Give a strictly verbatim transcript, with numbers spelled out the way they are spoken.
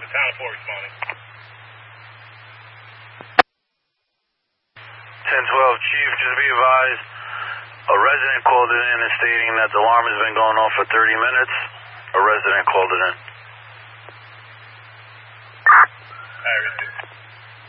to town four responding. ten twelve, Chief, just be advised, a resident called it in and stating that the alarm has been going off for thirty minutes. A resident called it in. All right,